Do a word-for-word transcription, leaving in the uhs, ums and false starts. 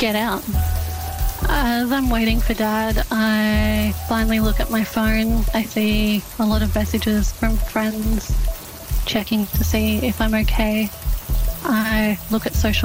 get out. As I'm waiting for Dad, I finally look at my phone. I see a lot of messages from friends checking to see if I'm okay. I look at social